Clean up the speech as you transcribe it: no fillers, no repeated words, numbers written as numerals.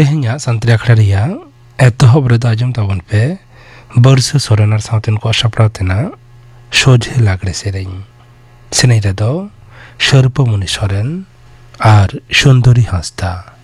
तेहैया सानताली आखड़ा रिया एतहब रेदो आजम ताबन पे बरसो सोरेन आर सावतेन को सापड़ाव तेना सोझे लागड़े सेरेñ सेनै रेदो सर्पमणि सोरेन आर सुंदरी हांसदा।